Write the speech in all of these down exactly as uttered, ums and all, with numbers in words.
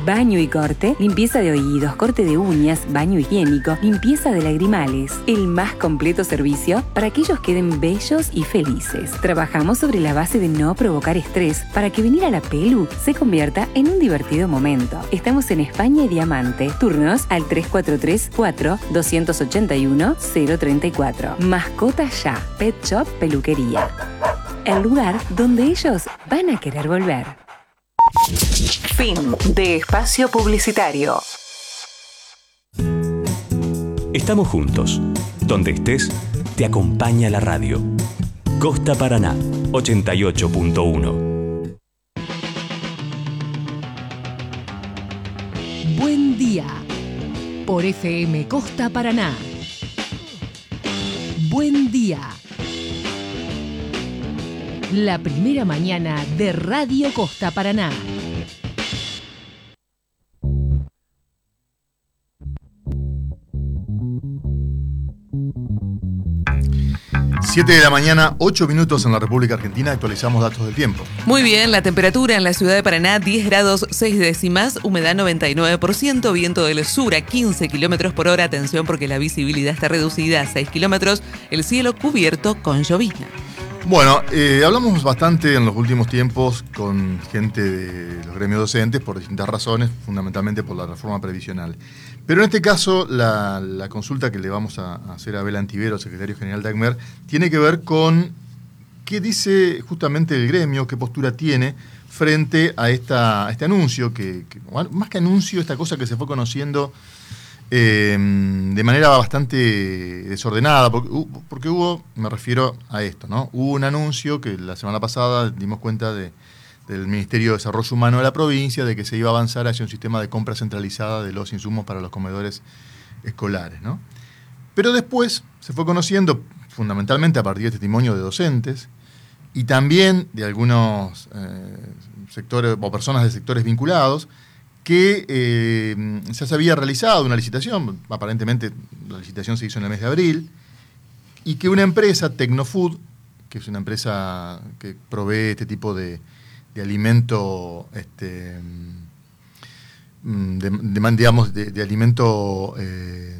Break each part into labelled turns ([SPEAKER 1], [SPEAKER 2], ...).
[SPEAKER 1] baño y corte, limpieza de oídos, corte de uñas, baño higiénico, limpieza de lagrimales. El más completo servicio para que ellos queden bellos y felices. Trabajamos sobre la base de no provocar estrés para que venir a la Pelu se convierta en un divertido momento. Estamos en España y Diamante. Turnos al tres cuatro tres, cuatro, dos ocho uno, cero tres cuatro. Mascotas Ya, Pet Shop Peluquería. El lugar donde ellos van a querer volver.
[SPEAKER 2] Fin de espacio publicitario.
[SPEAKER 3] Estamos juntos. Donde estés, te acompaña la radio. Costa Paraná, ochenta y ocho punto uno.
[SPEAKER 4] Buen día. Por F M Costa Paraná. Buen día. La primera mañana de Radio Costa Paraná.
[SPEAKER 5] siete de la mañana, ocho minutos en la República Argentina. Actualizamos datos del tiempo.
[SPEAKER 6] Muy bien, la temperatura en la ciudad de Paraná, diez grados seis décimas, humedad noventa y nueve por ciento, viento del sur a quince kilómetros por hora. Atención porque la visibilidad está reducida a seis kilómetros, el cielo cubierto con llovizna.
[SPEAKER 5] Bueno, eh, hablamos bastante en los últimos tiempos con gente de los gremios docentes por distintas razones, fundamentalmente por la reforma previsional. Pero en este caso, la, la consulta que le vamos a, a hacer a Abel Antivero, secretario general de ACMER, tiene que ver con qué dice justamente el gremio, qué postura tiene frente a, esta, a este anuncio, que, que más que anuncio, esta cosa que se fue conociendo Eh, de manera bastante desordenada, porque, porque hubo, me refiero a esto, ¿no? Hubo un anuncio que la semana pasada dimos cuenta de, del Ministerio de Desarrollo Humano de la provincia de que se iba a avanzar hacia un sistema de compra centralizada de los insumos para los comedores escolares, ¿no? Pero después se fue conociendo, fundamentalmente a partir de testimonio de docentes y también de algunos eh, sectores o personas de sectores vinculados, que eh, ya se había realizado una licitación, aparentemente la licitación se hizo en el mes de abril, y que una empresa, Tecnofood, que es una empresa que provee este tipo de, de alimento, este, de, de, digamos, de, de alimento eh,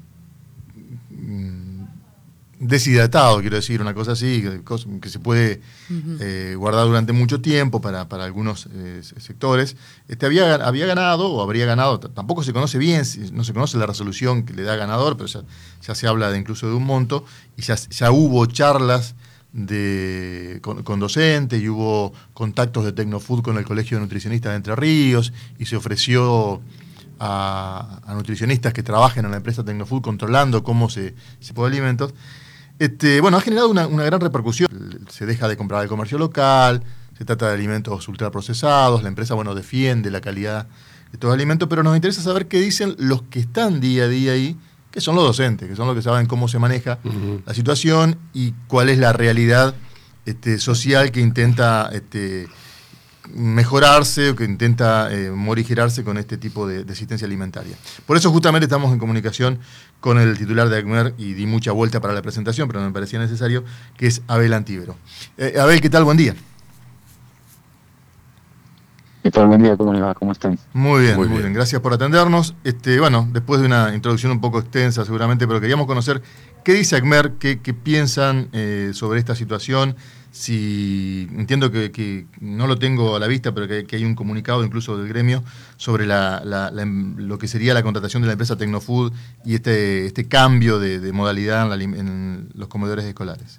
[SPEAKER 5] deshidratado, quiero decir, una cosa así, que, que se puede uh-huh. eh, guardar durante mucho tiempo para, para algunos eh, sectores, este, había, había ganado, o habría ganado, t- tampoco se conoce bien, no se conoce la resolución que le da ganador, pero ya, ya se habla de incluso de un monto, y ya, ya hubo charlas de, con, con docentes, y hubo contactos de Tecnofood con el Colegio de Nutricionistas de Entre Ríos, y se ofreció a, a nutricionistas que trabajen en la empresa Tecnofood controlando cómo se, se pone alimentos. Este, bueno, ha generado una, una gran repercusión. Se deja de comprar al comercio local, se trata de alimentos ultraprocesados, la empresa, bueno, defiende la calidad de estos alimentos, pero nos interesa saber qué dicen los que están día a día ahí, que son los docentes, que son los que saben cómo se maneja uh-huh. la situación y cuál es la realidad este, social que intenta este, mejorarse o que intenta eh, morigerarse con este tipo de, de asistencia alimentaria. Por eso justamente estamos en comunicación con el titular de ACMER y di mucha vuelta para la presentación, pero me parecía necesario, que es Abel Antivero. Eh, Abel, ¿qué tal? Buen día.
[SPEAKER 7] ¿Qué tal? Buen día, ¿cómo le va? ¿Cómo están?
[SPEAKER 5] Muy bien, muy, muy bien. bien. Gracias por atendernos. Este, bueno, después de una introducción un poco extensa seguramente, pero queríamos conocer qué dice ACMER, qué, qué piensan eh, sobre esta situación. Si entiendo que, que no lo tengo a la vista, pero que, que hay un comunicado incluso del gremio sobre la, la, la, lo que sería la contratación de la empresa Tecnofood y este, este cambio de, de modalidad en, la, en los comedores escolares.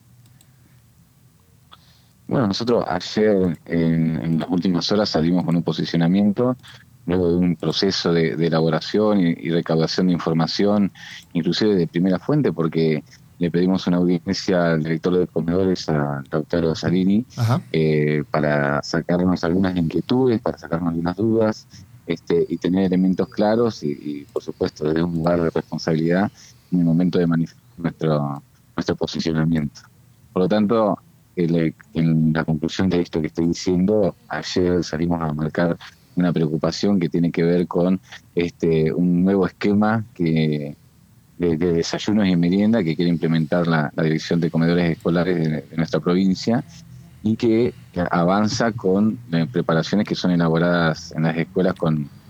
[SPEAKER 7] Bueno, nosotros ayer, en, en las últimas horas, salimos con un posicionamiento, luego de un proceso de, de elaboración y, y recaudación de información, inclusive de primera fuente, porque le pedimos una audiencia al director de comedores, a Lautaro Salini, eh, para sacarnos algunas inquietudes, para sacarnos algunas dudas, este, y tener elementos claros y, y, por supuesto, desde un lugar de responsabilidad en el momento de manifestar nuestro, nuestro posicionamiento. Por lo tanto, el, en la conclusión de esto que estoy diciendo, ayer salimos a marcar una preocupación que tiene que ver con este un nuevo esquema que De, de desayunos y merienda que quiere implementar la, la Dirección de Comedores Escolares de, de nuestra provincia y que, que avanza con eh, preparaciones que son elaboradas en las escuelas con,